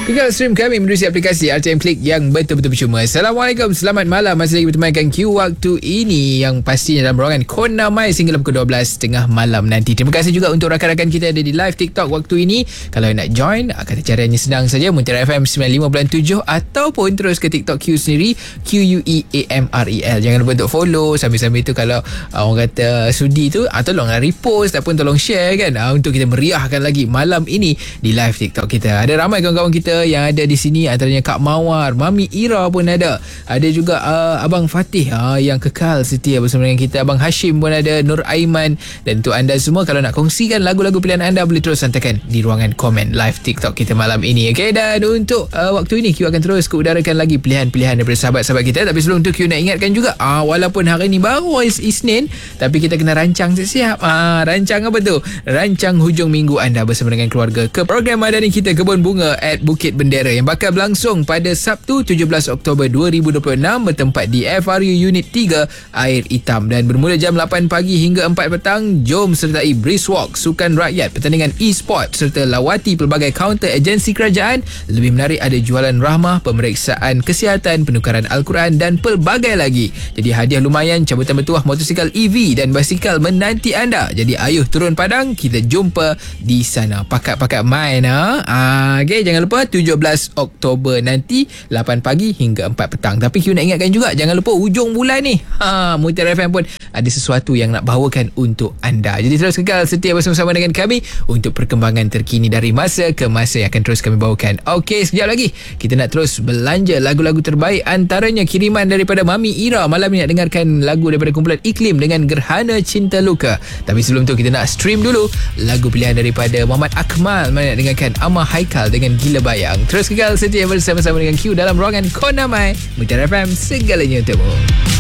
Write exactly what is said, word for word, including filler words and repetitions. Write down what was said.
Tinggal stream kami menerusi aplikasi R T M Click yang betul-betul percuma. Assalamualaikum, selamat malam. Masih lagi bertemankan Q waktu ini yang pastinya dalam ruangan Kona Mai sehingga pukul dua belas tengah malam nanti. Terima kasih juga untuk rakan-rakan kita yang ada di live TikTok waktu ini. Kalau nak join, kata caranya senang saja. Muntera F M sembilan puluh lima perpuluhan tujuh ataupun terus ke TikTok Q sendiri, Q U E A M R E L. Jangan lupa untuk follow. Sambil-sambil tu kalau uh, orang kata sudi tu, uh, tolonglah repost ataupun tolong share kan, uh, untuk kita meriahkan lagi malam ini di live TikTok kita. Ada ramai kawan-kawan kita yang ada di sini, antaranya Kak Mawar, Mami Ira pun ada. Ada juga uh, Abang Fatih uh, yang kekal setia bersama dengan kita. Abang Hashim pun ada, Nur Aiman. Dan untuk anda semua, kalau nak kongsikan lagu-lagu pilihan anda, boleh terus hantarkan di ruangan komen live TikTok kita malam ini. Okay, dan untuk uh, waktu ini Q akan terus keudarakan lagi pilihan-pilihan daripada sahabat-sahabat kita. Tapi sebelum tu Q nak ingatkan juga, uh, walaupun hari ni baru is Isnin, tapi kita kena rancang siap-siap. Uh, rancang apa tu? Rancang hujung minggu anda bersama dengan keluarga ke program madani kita Kebun Bunga at Bukit Bendera yang bakal berlangsung pada Sabtu tujuh belas Oktober dua ribu dua puluh enam bertempat di F R U Unit tiga Air Hitam dan bermula jam lapan pagi hingga empat petang. Jom sertai Brisk Walk, sukan rakyat, pertandingan e-sport serta lawati pelbagai kaunter agensi kerajaan. Lebih menarik, ada jualan rahmah, pemeriksaan kesihatan, penukaran Al-Quran dan pelbagai lagi. Jadi hadiah lumayan, cabutan bertuah motosikal E V dan basikal menanti anda. Jadi ayuh turun padang, kita jumpa di sana. Pakat-pakat main ha. Ah, okay, jangan lupa tujuh belas Oktober nanti lapan pagi hingga empat petang. Tapi Q nak ingatkan juga, jangan lupa hujung bulan ni, ha, Muntera F M pun ada sesuatu yang nak bawakan untuk anda. Jadi terus kekal setia bersama-sama dengan kami untuk perkembangan terkini dari masa ke masa yang akan terus kami bawakan. Okey, sekejap lagi kita nak terus belanja lagu-lagu terbaik, antaranya kiriman daripada Mami Ira. Malam ni nak dengarkan lagu daripada kumpulan Iklim dengan Gerhana Cinta Luka. Tapi sebelum tu kita nak stream dulu lagu pilihan daripada Muhammad Akmal. Mana nak dengarkan Amah Haikal dengan Gila Bayang. Terus kekal setia bersama-sama dengan Q dalam ruangan Kona Mai, Muntera F M, segalanya untukmu.